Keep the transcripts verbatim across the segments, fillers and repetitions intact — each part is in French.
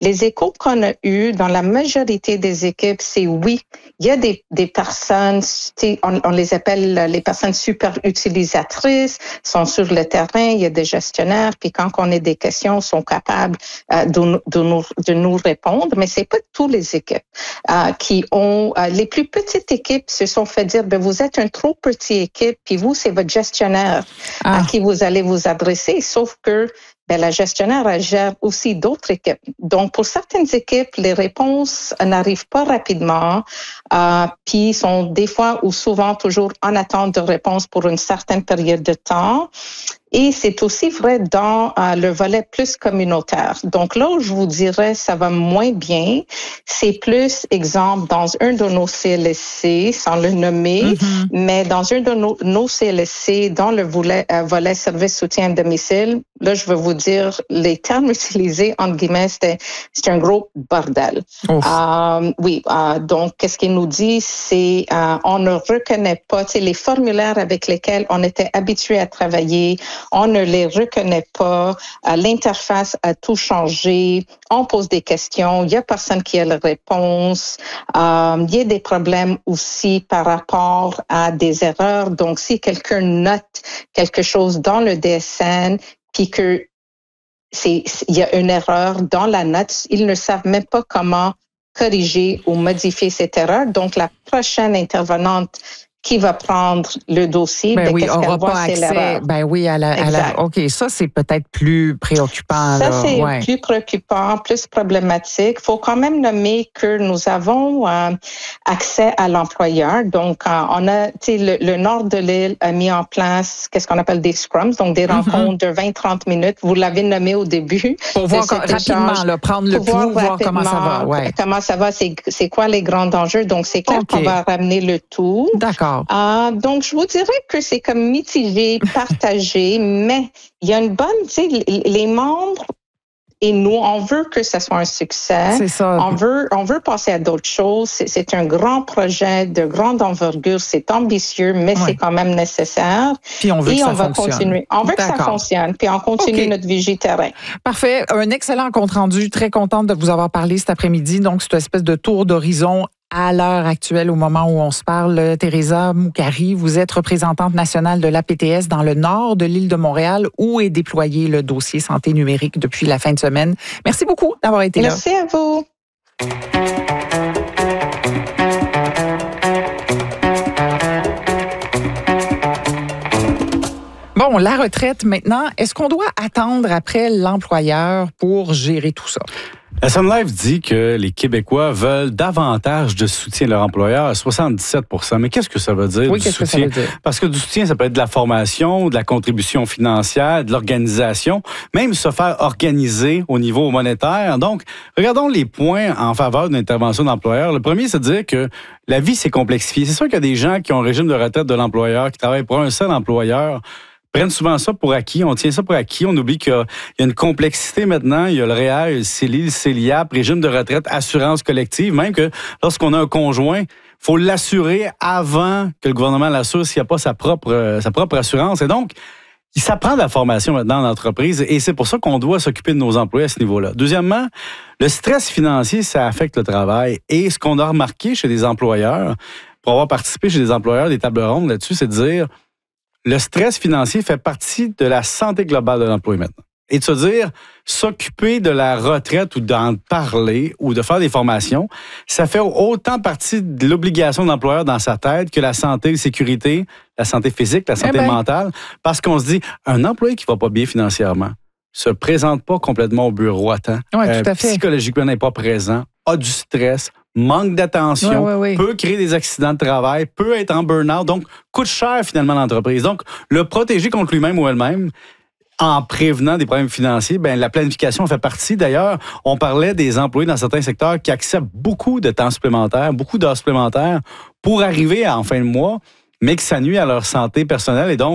les échos qu'on a eus dans la majorité des équipes, c'est oui, il y a des, des personnes, on, on les appelle les personnes super utilisatrices, sont sur le terrain, il y a des gestionnaires, puis quand on a des questions, sont capables euh, de, de, nous, de nous répondre, mais c'est pas toutes les équipes euh, qui ont, euh, les plus petites équipes se sont fait dire, ben vous êtes une trop petite équipe, puis vous, c'est votre gestionnaire ah. à qui vous allez vous adresser, sauf que ben, la gestionnaire elle gère aussi d'autres équipes. Donc, pour certaines équipes, les réponses n'arrivent pas rapidement, euh, puis sont des fois ou souvent toujours en attente de réponse pour une certaine période de temps. Et c'est aussi vrai dans euh, le volet plus communautaire. Donc là où je vous dirais ça va moins bien, c'est plus, exemple, dans un de nos C L S C, sans le nommer, mm-hmm. mais dans un de nos, nos C L S C, dans le volet, euh, volet service soutien à domicile, là, je veux vous dire, les termes utilisés, entre guillemets, c'était, c'est un gros bordel. Euh, oui, euh, donc, qu'est-ce qu'il nous dit? C'est, euh, on ne reconnaît pas, tu sais, les formulaires avec lesquels on était habitué à travailler, on ne les reconnaît pas. Euh, l'interface a tout changé. On pose des questions. Il y a personne qui a la réponse. Euh, il y a des problèmes aussi par rapport à des erreurs. Donc, si quelqu'un note quelque chose dans le D S N, puis que c'est, il y a une erreur dans la note, ils ne savent même pas comment corriger ou modifier cette erreur. Donc, la prochaine intervenante qui va prendre le dossier, ben ben, oui, qu'est-ce aura qu'elle voit, pas c'est accès, l'erreur. ben oui, à la, à la, OK, ça, c'est peut-être plus préoccupant. Ça, là. c'est ouais. plus préoccupant, plus problématique. Il faut quand même nommer que nous avons euh, accès à l'employeur. Donc, euh, on a, tu sais, le, le nord de l'île a mis en place qu'est-ce qu'on appelle des scrums, donc des mm-hmm. rencontres de vingt à trente minutes. Vous l'avez nommé au début. Pour voir quand, rapidement, là, prendre le pouls, voir, voir comment ça va. Ouais. Comment ça va, c'est, c'est quoi les grands enjeux. Donc, c'est clair okay. qu'on va ramener le tout. D'accord. Euh, donc, je vous dirais que c'est comme mitigé, partagé, mais il y a une bonne, tu sais, les membres et nous, on veut que ça soit un succès. C'est ça. On veut, on veut passer à d'autres choses. C'est, c'est un grand projet de grande envergure. C'est ambitieux, mais ouais. c'est quand même nécessaire. Puis on veut et que on ça va fonctionne. Continuer. On veut D'accord. que ça fonctionne. Puis on continue okay. notre vigie terrain. Parfait. Un excellent compte rendu. Très contente de vous avoir parlé cet après-midi. Donc, c'est une espèce de tour d'horizon. À l'heure actuelle, au moment où on se parle, Teresa Moukari, vous êtes représentante nationale de l'A P T S dans le nord de l'île de Montréal, où est déployé le dossier santé numérique depuis la fin de semaine. Merci beaucoup d'avoir été Merci là. Merci à vous. Bon, la retraite maintenant, est-ce qu'on doit attendre après l'employeur pour gérer tout ça? La Sun Life dit que les Québécois veulent davantage de soutien de leur employeur, à soixante-dix-sept pour cent. Mais qu'est-ce que ça veut dire, oui, du qu'est-ce soutien? Que ça veut dire? Parce que du soutien, ça peut être de la formation, de la contribution financière, de l'organisation, même se faire organiser au niveau monétaire. Donc, regardons les points en faveur d'une intervention d'employeur. Le premier, c'est de dire que la vie s'est complexifiée. C'est sûr qu'il y a des gens qui ont un régime de retraite de l'employeur, qui travaillent pour un seul employeur, prennent souvent ça pour acquis, on tient ça pour acquis, on oublie qu'il y a, il y a une complexité maintenant, il y a le R E E R, il y a le C E L I, le C E L I A P, régime de retraite, assurance collective, même que lorsqu'on a un conjoint, faut l'assurer avant que le gouvernement l'assure s'il n'y a pas sa propre, sa propre assurance. Et donc, ça prend de la formation maintenant en entreprise et c'est pour ça qu'on doit s'occuper de nos employés à ce niveau-là. Deuxièmement, le stress financier, ça affecte le travail. Et ce qu'on a remarqué chez des employeurs, pour avoir participé chez des employeurs, des tables rondes là-dessus, c'est de dire le stress financier fait partie de la santé globale de l'employé maintenant. Et de se dire, s'occuper de la retraite ou d'en parler ou de faire des formations, ça fait autant partie de l'obligation de l'employeur dans sa tête que la santé, la sécurité, la santé physique, la santé eh ben. mentale. Parce qu'on se dit, un employé qui va pas bien financièrement se présente pas complètement au bureau à temps, ouais, euh, tout à fait. Psychologiquement n'est pas présent, a du stress, manque d'attention, ouais, ouais, ouais. peut créer des accidents de travail, peut être en burn-out, donc coûte cher finalement à l'entreprise. Donc, le protéger contre lui-même ou elle-même, en prévenant des problèmes financiers, ben la planification fait partie. D'ailleurs, on parlait des employés dans certains secteurs qui acceptent beaucoup de temps supplémentaire, beaucoup d'heures supplémentaires pour arriver à en fin de mois, mais que ça nuit à leur santé personnelle. Et donc,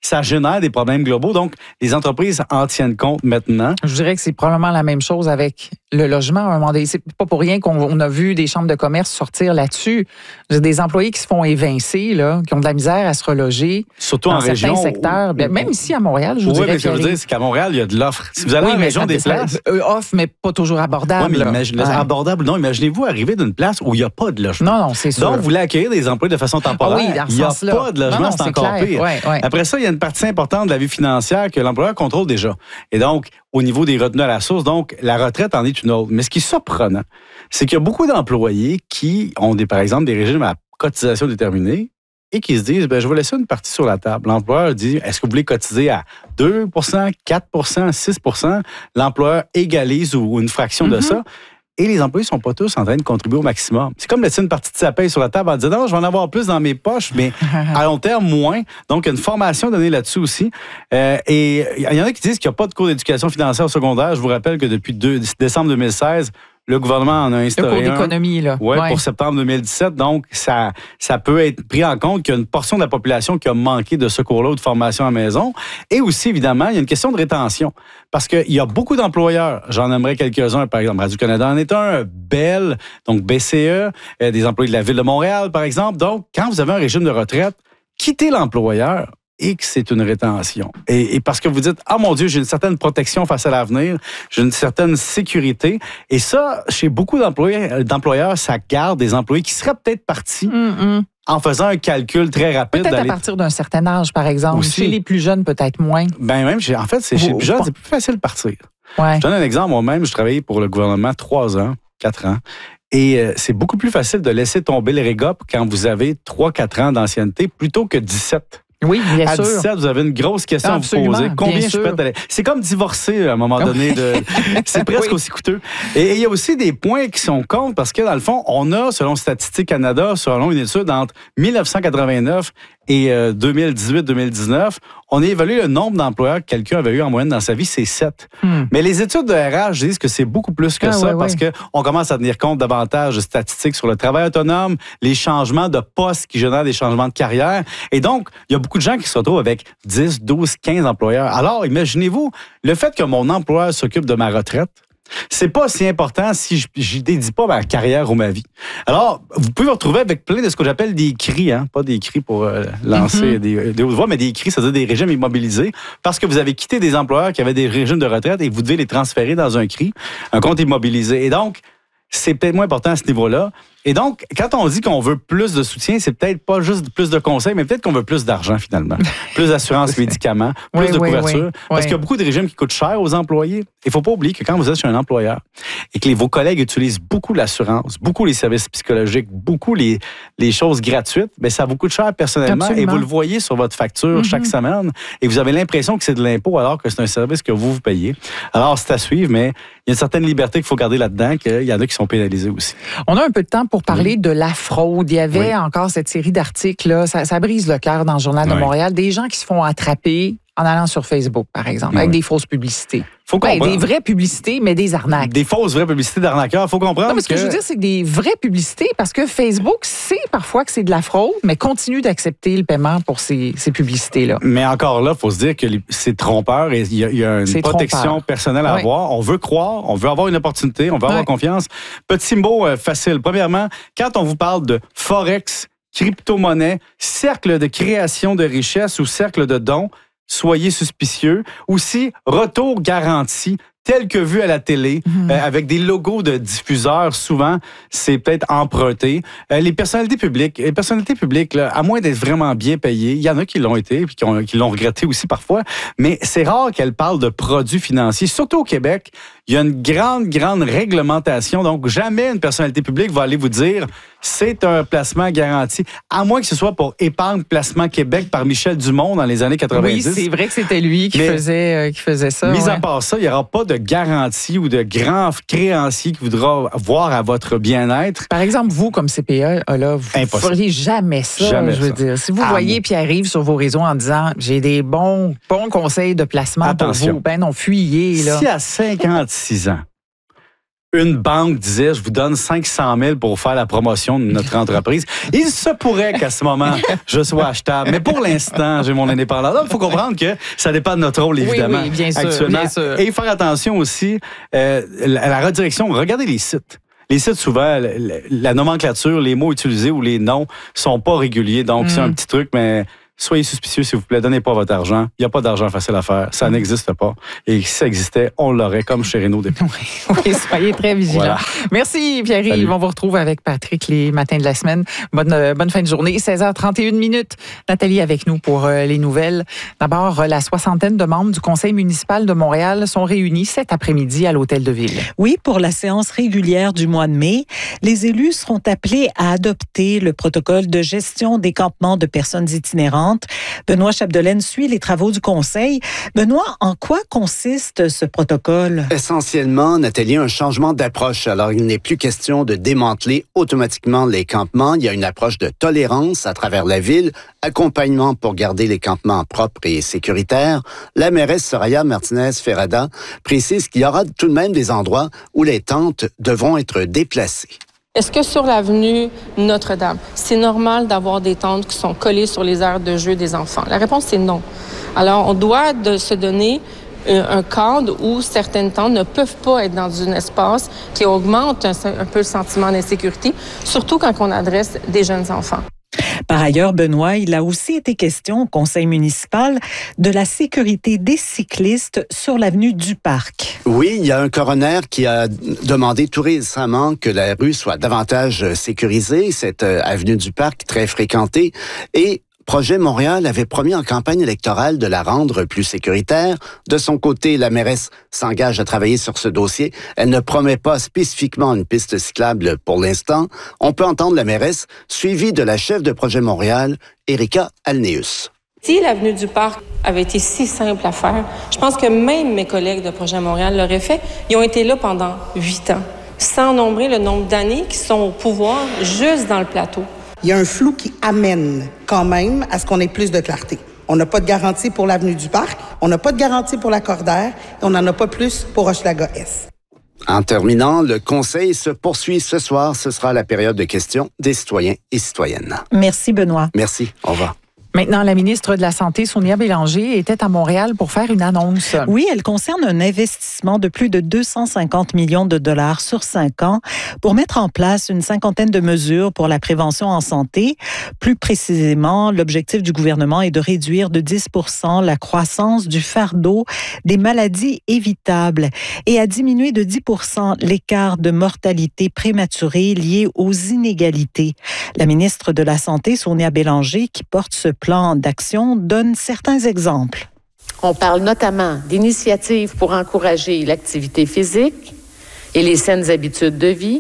ça génère des problèmes globaux. Donc, les entreprises en tiennent compte maintenant. Je dirais que c'est probablement la même chose avec le logement. À un moment donné, c'est pas pour rien qu'on on a vu des chambres de commerce sortir là-dessus. J'ai des employés qui se font évincer, là, qui ont de la misère à se reloger. Surtout dans en certains région. secteurs. Où, même ici à Montréal, je vous oui, dirais. Oui, mais ce que je veux dire, c'est qu'à Montréal, il y a de l'offre. Si vous allez oui, à une région des places. Euh, off, mais pas toujours abordable. Oui, mais imagine, ouais. abordable, non. Imaginez-vous arriver d'une place où il n'y a pas de logement. Non, non, c'est sûr. Donc, vous voulez accueillir des employés de façon temporaire. Ah oui, dans ce il n'y a sens-là. pas de logement, non, non, c'est, c'est encore clair. Pire. Ouais, ouais. Après ça, il y a une partie importante de la vie financière que l'employeur contrôle déjà. Et donc, au niveau des retenues à la source, donc, la retraite en est une autre. Mais ce qui est surprenant, c'est qu'il y a beaucoup d'employés qui ont, des, par exemple, des régimes à cotisation déterminée et qui se disent, ben, je vais laisser une partie sur la table. L'employeur dit, est-ce que vous voulez cotiser à deux pour cent, quatre pour cent, six pour cent? L'employeur égalise ou une fraction mm-hmm. de ça. Et les employés ne sont pas tous en train de contribuer au maximum. C'est comme laisser une partie de sa paye sur la table en disant, non, je vais en avoir plus dans mes poches, mais à long terme, moins. Donc, il y a une formation donnée là-dessus aussi. Euh, et il y en a qui disent qu'il n'y a pas de cours d'éducation financière au secondaire. Je vous rappelle que depuis deux, décembre deux mille seize, le gouvernement en a instauré le cours d'économie, là. Ouais, ouais, pour septembre deux mille dix-sept. Donc, ça, ça peut être pris en compte qu'il y a une portion de la population qui a manqué de ce cours-là ou de formation à la maison. Et aussi, évidemment, il y a une question de rétention. Parce qu'il y a beaucoup d'employeurs. J'en aimerais quelques-uns, par exemple. Radio-Canada en est un. Bell, donc B C E, des employés de la Ville de Montréal, par exemple. Donc, quand vous avez un régime de retraite, quittez l'employeur et que c'est une rétention. Et, et parce que vous dites, ah mon Dieu, j'ai une certaine protection face à l'avenir, j'ai une certaine sécurité. Et ça, chez beaucoup d'employés, d'employeurs, ça garde des employés qui seraient peut-être partis mm-hmm. en faisant un calcul très rapide. Peut-être d'aller... à partir d'un certain âge, par exemple. Aussi. Chez les plus jeunes, peut-être moins. Ben même, en fait, c'est chez les plus jeunes, c'est plus facile de partir. Ouais. Je donne un exemple. Moi-même, je travaillais pour le gouvernement trois ans, quatre ans. Et euh, c'est beaucoup plus facile de laisser tomber le régop quand vous avez trois quatre ans d'ancienneté plutôt que dix-sept. Oui, bien à sûr. À dix-sept, vous avez une grosse question Absolument, à vous poser. Combien je suis prête à aller? C'est comme divorcer à un moment donné. De... C'est presque oui. aussi coûteux. Et il y a aussi des points qui sont contre parce que, dans le fond, on a, selon Statistique Canada, selon une étude entre dix-neuf cent quatre-vingt-neuf et euh, deux mille dix-huit deux mille dix-neuf, on a évalué le nombre d'employeurs que quelqu'un avait eu en moyenne dans sa vie, c'est sept. Hmm. Mais les études de R H disent que c'est beaucoup plus que ah, ça ouais, parce ouais. qu'on commence à tenir compte davantage de statistiques sur le travail autonome, les changements de poste qui génèrent des changements de carrière. Et donc, il y a beaucoup de gens qui se retrouvent avec dix, douze, quinze employeurs. Alors, imaginez-vous, le fait que mon employeur s'occupe de ma retraite, c'est pas si important si je n'y dédie pas ma carrière ou ma vie. Alors, vous pouvez vous retrouver avec plein de ce que j'appelle des cris, hein? Pas des cris pour euh, lancer mm-hmm. des, des hautes voix, mais des cris, c'est-à-dire des régimes immobilisés, parce que vous avez quitté des employeurs qui avaient des régimes de retraite et vous devez les transférer dans un C R I, un compte immobilisé. Et donc, c'est peut-être moins important à ce niveau-là. Et donc, quand on dit qu'on veut plus de soutien, c'est peut-être pas juste plus de conseils, mais peut-être qu'on veut plus d'argent, finalement. Plus d'assurance médicaments, plus oui, de oui, couverture. Oui, parce oui. qu'il y a beaucoup de régimes qui coûtent cher aux employés. Il ne faut pas oublier que quand vous êtes chez un employeur et que les, vos collègues utilisent beaucoup l'assurance, beaucoup les services psychologiques, beaucoup les, les choses gratuites, bien, ça vous coûte cher personnellement. Absolument. Et vous le voyez sur votre facture mm-hmm. chaque semaine. Et vous avez l'impression que c'est de l'impôt alors que c'est un service que vous vous payez. Alors, c'est à suivre, mais il y a une certaine liberté qu'il faut garder là-dedans, qu'il y en a qui sont pénalisés aussi. On a un peu de temps pour parler oui. de la fraude. Il y avait oui. encore cette série d'articles, là, ça, ça brise le cœur dans le Journal de oui. Montréal, des gens qui se font attraper en allant sur Facebook, par exemple, oui. avec des fausses publicités. Faut ben, des vraies publicités, mais des arnaques. Des fausses vraies publicités d'arnaqueurs. Il faut comprendre. Non, mais ce que... que je veux dire, c'est que des vraies publicités, parce que Facebook sait parfois que c'est de la fraude, mais continue d'accepter le paiement pour ces, ces publicités-là. Mais encore là, il faut se dire que c'est trompeur et il y a, il y a une c'est protection trompeur. personnelle à oui. avoir. On veut croire, on veut avoir une opportunité, on veut oui. avoir confiance. Petit mot euh, facile. Premièrement, quand on vous parle de Forex, crypto-monnaie, cercle de création de richesse ou cercle de dons, soyez suspicieux. Aussi, retour garanti, tel que vu à la télé, mmh. euh, avec des logos de diffuseurs, souvent, c'est peut-être emprunté. Euh, les personnalités publiques, les personnalités publiques, là, à moins d'être vraiment bien payées, il y en a qui l'ont été et qui, ont, qui l'ont regretté aussi parfois, mais c'est rare qu'elles parlent de produits financiers. Surtout au Québec, il y a une grande, grande réglementation. Donc, jamais une personnalité publique va aller vous dire c'est un placement garanti, à moins que ce soit pour Épargne Placement Québec par Michel Dumont dans les années quatre-vingt-dix. Oui, c'est vrai que c'était lui qui, faisait, euh, qui faisait ça. Mis ouais. à part ça, il n'y aura pas de garantie ou de grand créancier qui voudra voir à votre bien-être. Par exemple, vous, comme C P A, là, vous ne feriez jamais ça, jamais je veux ça. dire. Si vous ah, voyez bon. Pierre-Yves sur vos réseaux en disant « j'ai des bons, bons conseils de placement Attention. pour vous », ben non, fuyez. Là. Si à cinquante-six ans, une banque disait, je vous donne cinq cent mille pour faire la promotion de notre entreprise. Il se pourrait qu'à ce moment, je sois achetable. Mais pour l'instant, j'ai mon indépendance. Donc, il faut comprendre que ça dépend de notre rôle, évidemment, oui, oui, bien sûr, actuellement. bien sûr. Et faire attention aussi euh, à la redirection. Regardez les sites. Les sites, souvent, la, la nomenclature, les mots utilisés ou les noms sont pas réguliers. Donc, mm. c'est un petit truc, mais... Soyez suspicieux, s'il vous plaît. Donnez pas votre argent. Il n'y a pas d'argent facile à faire. Ça n'existe pas. Et si ça existait, on l'aurait, comme chez Renault depuis. Oui, oui, soyez très vigilants. Voilà. Merci, Pierre-Yves. Salut. On vous retrouve avec Patrick les matins de la semaine. Bonne, euh, bonne fin de journée. seize heures trente et une minutes. Nathalie avec nous pour euh, les nouvelles. D'abord, la soixantaine de membres du Conseil municipal de Montréal sont réunis cet après-midi à l'Hôtel de Ville. Oui, pour la séance régulière du mois de mai, les élus seront appelés à adopter le protocole de gestion des campements de personnes itinérantes. Benoît Chapdelaine suit les travaux du Conseil. Benoît, en quoi consiste ce protocole? Essentiellement, Nathalie, un changement d'approche. Alors, il n'est plus question de démanteler automatiquement les campements. Il y a une approche de tolérance à travers la ville, accompagnement pour garder les campements propres et sécuritaires. La mairesse Soraya Martinez-Ferrada précise qu'il y aura tout de même des endroits où les tentes devront être déplacées. Est-ce que sur l'avenue Notre-Dame, c'est normal d'avoir des tentes qui sont collées sur les aires de jeu des enfants? La réponse, c'est non. Alors, on doit de se donner un cadre où certaines tentes ne peuvent pas être dans un espace qui augmente un, un peu le sentiment d'insécurité, surtout quand on adresse des jeunes enfants. Par ailleurs, Benoît, il a aussi été question au conseil municipal de la sécurité des cyclistes sur l'avenue du Parc. Oui, il y a un coroner qui a demandé tout récemment que la rue soit davantage sécurisée, cette avenue du Parc très fréquentée, et Projet Montréal avait promis en campagne électorale de la rendre plus sécuritaire. De son côté, la mairesse s'engage à travailler sur ce dossier. Elle ne promet pas spécifiquement une piste cyclable pour l'instant. On peut entendre la mairesse, suivie de la chef de Projet Montréal, Erika Alneus. Si l'avenue du Parc avait été si simple à faire, je pense que même mes collègues de Projet Montréal l'auraient fait. Ils ont été là pendant huit ans, sans nombrer le nombre d'années qui sont au pouvoir juste dans le plateau. Il y a un flou qui amène quand même à ce qu'on ait plus de clarté. On n'a pas de garantie pour l'avenue du Parc, on n'a pas de garantie pour la Cordaire et on n'en a pas plus pour Hochelaga-Est. En terminant, le conseil se poursuit ce soir. Ce sera la période de questions des citoyens et citoyennes. Merci, Benoît. Merci. Au revoir. Maintenant, la ministre de la Santé, Sonia Bélanger, était à Montréal pour faire une annonce. Oui, elle concerne un investissement de plus de deux cent cinquante millions de dollars sur cinq ans pour mettre en place une cinquantaine de mesures pour la prévention en santé. Plus précisément, l'objectif du gouvernement est de réduire de dix pour cent la croissance du fardeau des maladies évitables et à diminuer de dix pour cent l'écart de mortalité prématurée lié aux inégalités. La ministre de la Santé, Sonia Bélanger, qui porte ce plan d'action, donne certains exemples. On parle notamment d'initiatives pour encourager l'activité physique et les saines habitudes de vie,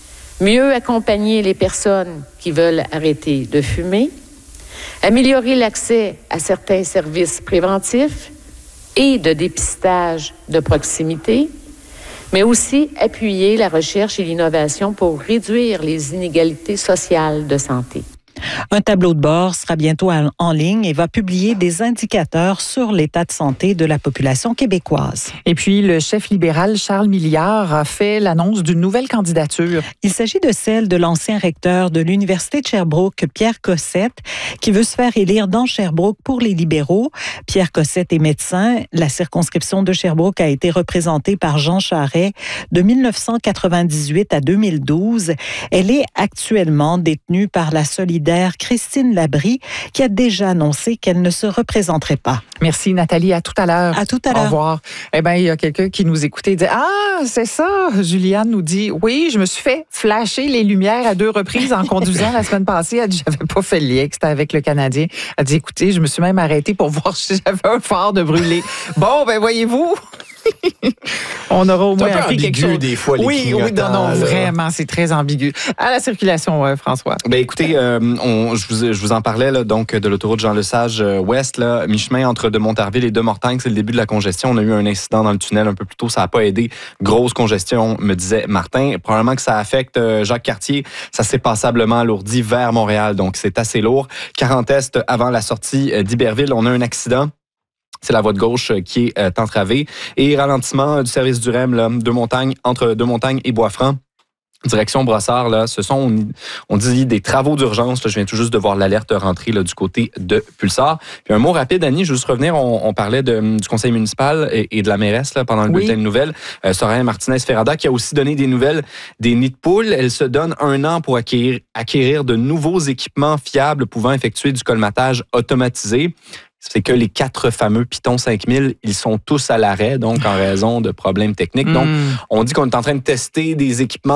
mieux accompagner les personnes qui veulent arrêter de fumer, améliorer l'accès à certains services préventifs et de dépistage de proximité, mais aussi appuyer la recherche et l'innovation pour réduire les inégalités sociales de santé. Un tableau de bord sera bientôt en ligne et va publier des indicateurs sur l'état de santé de la population québécoise. Et puis, le chef libéral Charles Milliard a fait l'annonce d'une nouvelle candidature. Il s'agit de celle de l'ancien recteur de l'Université de Sherbrooke, Pierre Cossette, qui veut se faire élire dans Sherbrooke pour les libéraux. Pierre Cossette est médecin. La circonscription de Sherbrooke a été représentée par Jean Charest de dix-neuf cent quatre-vingt-dix-huit à deux mille douze. Elle est actuellement détenue par la solidaire Christine Labrie, qui a déjà annoncé qu'elle ne se représenterait pas. Merci Nathalie, à tout à l'heure. À tout à l'heure. Au revoir. Eh bien, il y a quelqu'un qui nous écoutait et dit « Ah, c'est ça! » Juliane nous dit « Oui, je me suis fait flasher les lumières à deux reprises en conduisant la semaine passée. » Elle dit « J'avais pas fait le lien que c'était avec le Canadien. » Elle dit « Écoutez, je me suis même arrêtée pour voir si j'avais un phare de brûlé. » Bon, ben voyez-vous... On aura au moins appris quelque chose. Des fois, les oui, oui, non, non, vraiment, c'est très ambigu. À la circulation, euh, François. Ben écoutez, euh, on, je, vous, je vous en parlais là, donc de l'autoroute Jean-Lesage euh, Ouest, là, mi-chemin entre de Montarville et de Mortagne, c'est le début de la congestion. On a eu un incident dans le tunnel un peu plus tôt, ça n'a pas aidé. Grosse congestion, me disait Martin. Probablement que ça affecte euh, Jacques Cartier. Ça s'est passablement alourdi vers Montréal, donc c'est assez lourd. quarante Est avant la sortie d'Iberville, on a un accident. C'est la voie de gauche qui est euh, entravée. Et ralentissement du service du R E M, là, deux montagnes, entre Deux-Montagnes et Bois-Franc. Direction Brossard, là, ce sont, on, on dit, des travaux d'urgence. Là, je viens tout juste de voir l'alerte rentrer là, du côté de Pulsar. Puis un mot rapide, Annie, je veux juste revenir, on, on parlait de, du conseil municipal et, et de la mairesse là, pendant le oui. bulletin de nouvelles. Euh, Soraya Martinez-Ferrada qui a aussi donné des nouvelles des nids de poules. Elle se donne un an pour acquérir, acquérir de nouveaux équipements fiables pouvant effectuer du colmatage automatisé. C'est que les quatre fameux Python cinq mille, ils sont tous à l'arrêt, donc en raison de problèmes techniques. Donc, on dit qu'on est en train de tester des équipements